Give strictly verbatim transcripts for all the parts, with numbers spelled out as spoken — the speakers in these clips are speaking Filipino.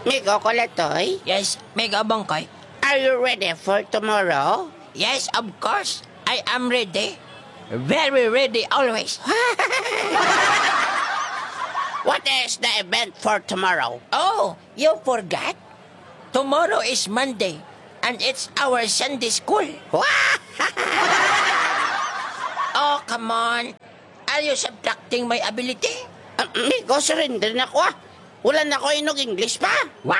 Migo Kolatoy, Yes, Mega Bangkay. are you ready for tomorrow? Yes, of course. I am ready. Very ready always. What is the event for tomorrow? Oh, you forgot? Tomorrow is Monday, and it's our Sunday school. Oh, come on. Are you subtracting my ability? Uh, Migo, surrender na ko ah. Wala na ko inog English pa.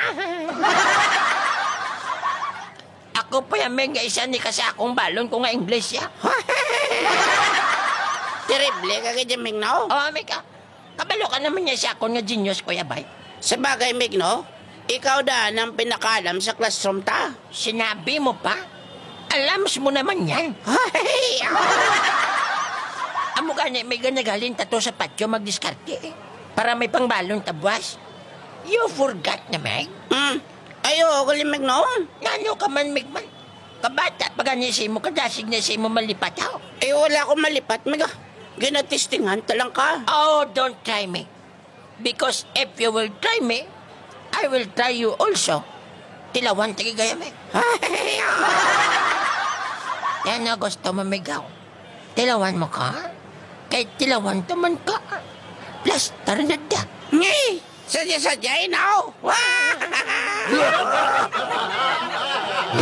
Ako pa yung nga isa ni kasakong balon ko nga English ya. Terrible ka kay Migno. Oh, Mika. Kabalo ka naman niya sa akong nga genius, Kuya Bay. Sa bagay, Migno, ikaw daan ang pinakalam sa classroom ta. Sinabi mo pa? Alams mo naman yan. Amo gani, may ganagaling tato sa patyo magdiskarte eh. Para may pangbalon tabwas. You forgot na, Meg? Hmm, ayo, kali Migno. Ngano ka man, Megman? Kabata, paganisay mo, kadasig na say mo malipat ako. Eh, wala akong malipat, Migo. Ginatistingan talang ka. Oh, don't try me. Because if you will try me, I will try you also. Tilawan tagi gaya, Meg. Yan na gusto mo, Megaw. Tilawan mo ka? Kahit tilawan taman ka. Plaster na da. Ngay, sadya-sadya, inaw.